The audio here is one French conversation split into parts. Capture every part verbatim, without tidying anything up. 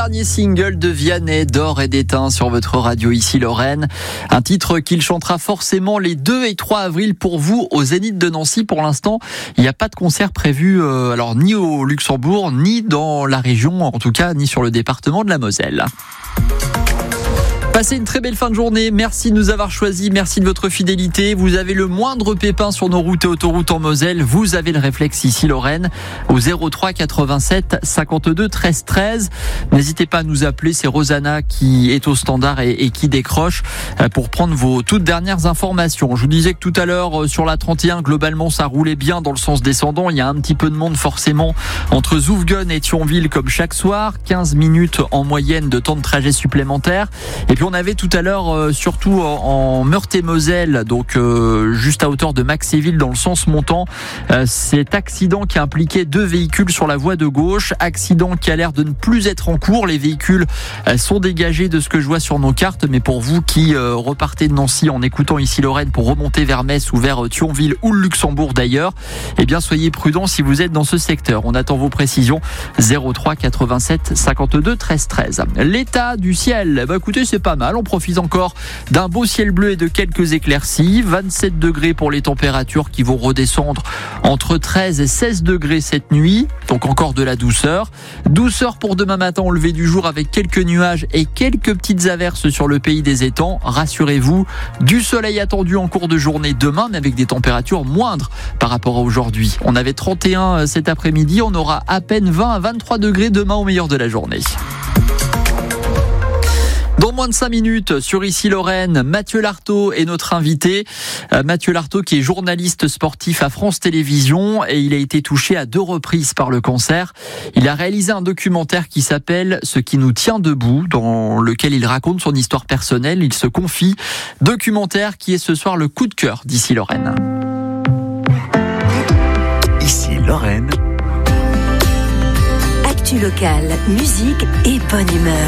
dernier single de Vianney, D'or et d'étain sur votre radio ici Lorraine. Un titre qu'il chantera forcément les deux et trois avril pour vous au Zénith de Nancy. Pour l'instant, il n'y a pas de concert prévu, euh, alors ni au Luxembourg, ni dans la région, en tout cas, ni sur le département de la Moselle. Passez une très belle fin de journée. Merci de nous avoir choisis. Merci de votre fidélité. Vous avez le moindre pépin sur nos routes et autoroutes en Moselle. Vous avez le réflexe ici Lorraine au zéro trois quatre-vingt-sept cinquante-deux treize treize. N'hésitez pas à nous appeler. C'est Rosanna qui est au standard et, et qui décroche pour prendre vos toutes dernières informations. Je vous disais que tout à l'heure sur la trente et un, globalement ça roulait bien dans le sens descendant. Il y a un petit peu de monde forcément entre Zoufgone et Thionville comme chaque soir. quinze minutes en moyenne de temps de trajet supplémentaire. Et puis on avait tout à l'heure, euh, surtout en, en Meurthe-et-Moselle, donc euh, juste à hauteur de Maxéville dans le sens montant, euh, cet accident qui a impliqué deux véhicules sur la voie de gauche, accident qui a l'air de ne plus être en cours. Les véhicules euh, sont dégagés de ce que je vois sur nos cartes, mais pour vous qui euh, repartez de Nancy en écoutant ici Lorraine pour remonter vers Metz ou vers euh, Thionville ou le Luxembourg d'ailleurs, eh bien soyez prudents si vous êtes dans ce secteur. On attend vos précisions. zéro trois quatre-vingt-sept cinquante-deux treize treize. L'état du ciel, bah écoutez, c'est pas mal. On profite encore d'un beau ciel bleu et de quelques éclaircies. vingt-sept degrés pour les températures qui vont redescendre entre treize et seize degrés cette nuit. Donc encore de la douceur. Douceur pour demain matin au lever du jour avec quelques nuages et quelques petites averses sur le pays des étangs. Rassurez-vous, du soleil attendu en cours de journée demain, mais avec des températures moindres par rapport à aujourd'hui. On avait trente et un cet après-midi. On aura à peine vingt à vingt-trois degrés demain au meilleur de la journée. Dans moins de cinq minutes, sur Ici Lorraine, Mathieu Lartaud est notre invité. Euh, Mathieu Lartaud qui est journaliste sportif à France Télévisions et il a été touché à deux reprises par le cancer. Il a réalisé un documentaire qui s'appelle « Ce qui nous tient debout » dans lequel il raconte son histoire personnelle, il se confie. Documentaire qui est ce soir le coup de cœur d'Ici Lorraine. Ici Lorraine. Actu locale, musique et bonne humeur.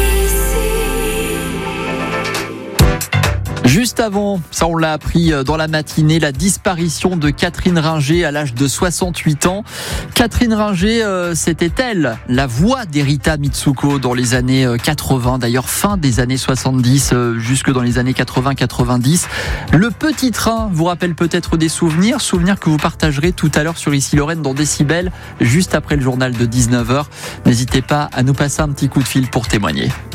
Juste avant, ça on l'a appris dans la matinée, la disparition de Catherine Ringer à l'âge de soixante-huit ans. Catherine Ringer, euh, c'était elle, la voix d'Erita Mitsuko dans les années quatre-vingts, d'ailleurs fin des années soixante-dix, euh, jusque dans les années quatre-vingts quatre-vingt-dix. Le petit train vous rappelle peut-être des souvenirs, souvenirs que vous partagerez tout à l'heure sur Ici Lorraine dans Décibel, juste après le journal de dix-neuf heures. N'hésitez pas à nous passer un petit coup de fil pour témoigner.